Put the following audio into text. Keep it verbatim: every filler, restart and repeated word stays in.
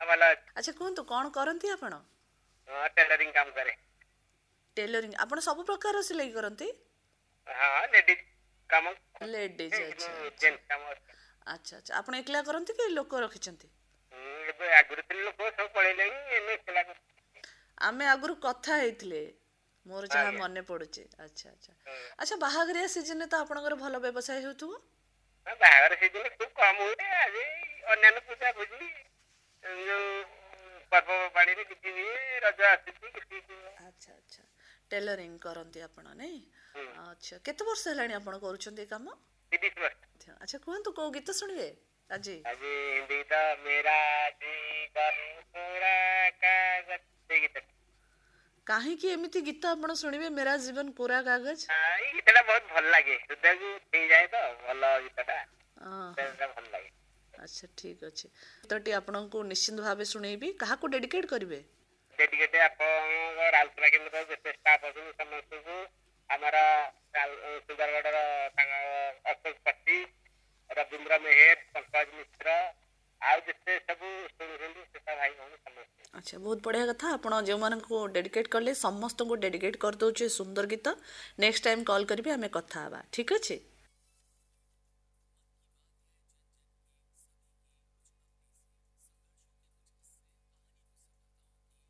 ଭଲ ଅଛି। ଆଚ୍ଛା କୁହନ୍ତୁ କ'ଣ କରନ୍ତି ଆପଣ? ହଁ ଟେଲରିଂ କାମ କରେ। ଟେଲରିଂ ଆପଣ ସବୁ ପ୍ରକାର ସିଲେଇ କରନ୍ତି? ହଁ ଲେଡିଜ କାମ ଲେଡିଜ୍ ଆଚ୍ଛା ଆଚ୍ଛା ଜେଣ୍ଟସ କାମ ଅଛି। ଆଚ୍ଛା ଆଚ୍ଛା ଆପଣ ଏକଲା କରନ୍ତି କି ଲୋକ ରଖିଛନ୍ତି? ହୁଁ ଏବେ ଆଗରୁ ଥିଲେ ଲୋକ ସବୁ ପଳେଇଲେଣି ଏବେ ଏକଲା କରୁଛି। ଆମେ ଆଗରୁ କଥା ହେଇଥିଲେ ମୋର ଯାହା ଆଜ୍ଞା ମନେ ପଡୁଛି। ଆଚ୍ଛା ଆଚ୍ଛା ହୁଁ। ଆଚ୍ଛା ବାହାଘରିଆ ସିଜନରେ ତ ଆପଣଙ୍କର ଭଲ ବ୍ୟବସାୟ ହେଉଥିବ? ହଁ, ବାହାଘର ସିଜିନ ଖୁବ କମ ହୁଏ। ଆଜି ଅନ୍ୟାନ୍ୟ ପୂଜା ଭୋଜି ଯୋଉ ପର୍ବପର୍ବାଣିରେ କିଛି ହୁଏ, ରଜ ଆସୁଛି କିଛି ହୁଏ। ଆଚ୍ଛା ଆଚ୍ଛା ଟେଲରିଂ କରନ୍ତି ଆପଣ ନାଇଁ? ହୁଁ ଆଚ୍ଛା କେତେ ବର୍ଷ ହେଲାଣି ଆପଣ କରୁଛନ୍ତି ଏ କାମ? ତିରିଶ ବର୍ଷ। ଆଚ୍ଛା କୁହନ୍ତୁ କୋଉ ଗୀତ ଶୁଣିବେ ଆଜି? ଆଜି ହିନ୍ଦୀ ଗୀତ ମେରା ଜୀବନ ପୁରା କାଗଜ ସେଇ ଗୀତ। କାହିଁକି ଏମିତି ଗୀତ ଆପଣ ଶୁଣିବେ ମେରା ଜୀବନ କୋରା କାଗଜ? ଏଇ ଗୀତଟା ବହୁତ ଭଲ ଲାଗେ, ହୃଦୟକୁ ଛୁଇଁଯାଏ ତ ଭଲ ଗୀତଟା ଓହୋ ଭଲ ଲାଗେ। ଆଚ୍ଛା ଠିକ୍ ଅଛି ଗୀତଟି ଆପଣଙ୍କୁ ନିଶ୍ଚିନ୍ତ ଭାବେ ଶୁଣେଇବି। କାହାକୁ ଡେଡିକେଟ୍ କରିବେ? ଡେଡିକେଟ ଆପଣଙ୍କ ରାଉରକେଲା କେନ୍ଦ୍ର ଯେତେ ଷ୍ଟାଫ ଅଛନ୍ତି ସମସ୍ତଙ୍କୁ, ଆମର ସୁନ୍ଦରଗଡ଼ର ସାଙ୍ଗ ଅଶୋକ ପାଠୀ, ରବୀନ୍ଦ୍ର ମେହେର, ପଙ୍କଜ ମିଶ୍ର ଆଉ ଯେତେ ସବୁ ଶୁଣୁଛନ୍ତି ସେଟା ଭାଇ ଭଉଣୀ ସମସ୍ତେ। ଆଚ୍ଛା ବହୁତ ବଢ଼ିଆ କଥା ଆପଣ ଯେଉଁମାନଙ୍କୁ ଡେଡିକେଟ୍ କଲେ ସମସ୍ତଙ୍କୁ ଡେଡିକେଟ୍ କରିଦେଉଛି ସୁନ୍ଦର ଗୀତ। ନେକ୍ସଟ ଟାଇମ୍ କଲ୍ କରିବି ଆମେ କଥା ହେବା ଠିକ୍ ଅଛି?